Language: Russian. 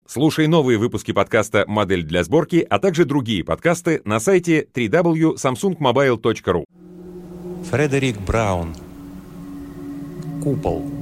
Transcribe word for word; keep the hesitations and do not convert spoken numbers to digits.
Слушай новые выпуски подкаста «Модель для сборки», а также другие подкасты на сайте дабл ю дабл ю дабл ю точка самсунг мобайл точка ру. Фредерик Браун. Купол.